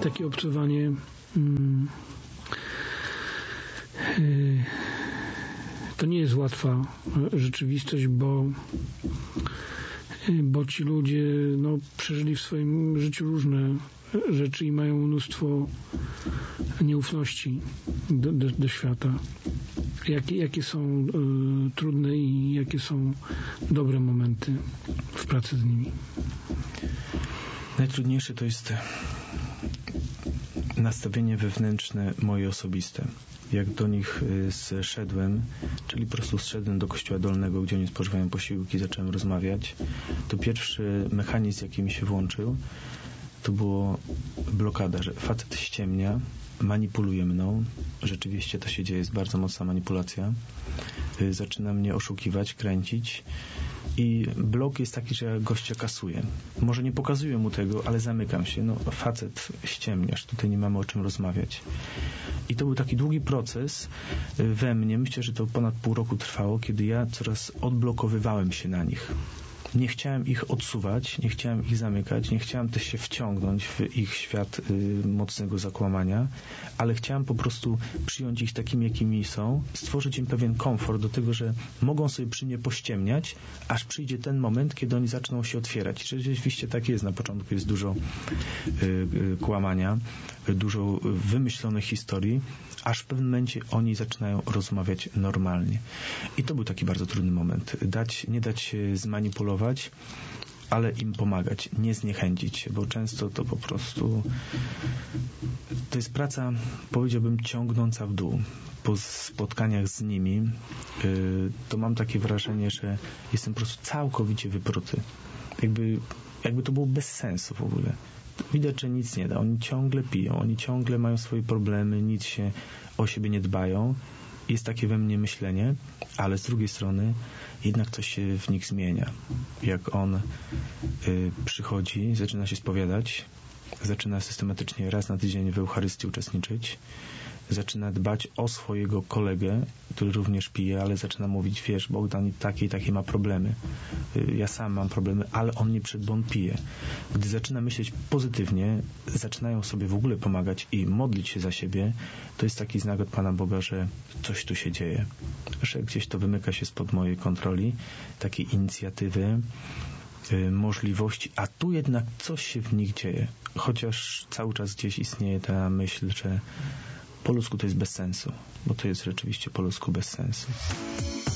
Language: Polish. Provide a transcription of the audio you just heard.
takie obcowanie to nie jest łatwa rzeczywistość, bo ci ludzie przeżyli w swoim życiu różne rzeczy i mają mnóstwo nieufności do świata. Jakie są trudne i jakie są dobre momenty w pracy z nimi? Najtrudniejsze to jest nastawienie wewnętrzne moje osobiste. Jak do nich zszedłem, czyli po prostu zszedłem do kościoła dolnego, gdzie oni spożywają posiłki, zacząłem rozmawiać, to pierwszy mechanizm, jaki mi się włączył, to było blokada, że facet ściemnia, manipuluje mną. Rzeczywiście to się dzieje, jest bardzo mocna manipulacja. Zaczyna mnie oszukiwać, kręcić i blok jest taki, że ja gościa kasuję. Może nie pokazuję mu tego, ale zamykam się. Facet, ściemniasz, tutaj nie mamy o czym rozmawiać. I to był taki długi proces we mnie. Myślę, że to ponad pół roku trwało, kiedy ja coraz odblokowywałem się na nich. Nie chciałem ich odsuwać, nie chciałem ich zamykać, nie chciałem też się wciągnąć w ich świat mocnego zakłamania, ale chciałem po prostu przyjąć ich takimi, jakimi są, stworzyć im pewien komfort do tego, że mogą sobie przy mnie pościemniać, aż przyjdzie ten moment, kiedy oni zaczną się otwierać. Rzeczywiście tak jest. Na początku jest dużo kłamania, dużo wymyślonych historii, aż w pewnym momencie oni zaczynają rozmawiać normalnie. I to był taki bardzo trudny moment. Nie dać się zmanipulować, ale im pomagać, nie zniechęcić się, bo często to po prostu to jest praca, powiedziałbym, ciągnąca w dół. Po spotkaniach z nimi to mam takie wrażenie, że jestem po prostu całkowicie wypruty. Jakby to było bez sensu w ogóle. Widać, że nic nie da. Oni ciągle piją, oni ciągle mają swoje problemy, nic się o siebie nie dbają. Jest takie we mnie myślenie, ale z drugiej strony jednak coś się w nich zmienia. Jak on przychodzi, zaczyna się spowiadać, zaczyna systematycznie raz na tydzień w Eucharystii uczestniczyć, zaczyna dbać o swojego kolegę, który również pije, ale zaczyna mówić, wiesz, Bogdan takie ma problemy. Ja sam mam problemy, ale on nie przed, bo on pije. Gdy zaczyna myśleć pozytywnie, zaczynają sobie w ogóle pomagać i modlić się za siebie, to jest taki znak od Pana Boga, że coś tu się dzieje. Że gdzieś to wymyka się spod mojej kontroli, takiej inicjatywy, możliwości, a tu jednak coś się w nich dzieje. Chociaż cały czas gdzieś istnieje ta myśl, że po ludzku to jest bez sensu, bo to jest rzeczywiście po ludzku bez sensu.